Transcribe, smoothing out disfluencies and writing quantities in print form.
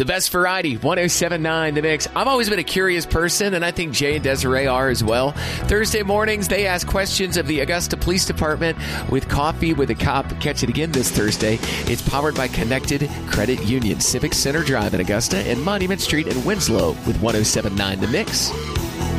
The best variety, 107.9 The Mix. I've always been a curious person, and I think Jay and Desiree are as well. Thursday mornings, they ask questions of the Augusta Police Department with Coffee with a Cop. Catch it again this Thursday. It's powered by Connected Credit Union, Civic Center Drive in Augusta, and Monument Street in Winslow with 107.9 The Mix.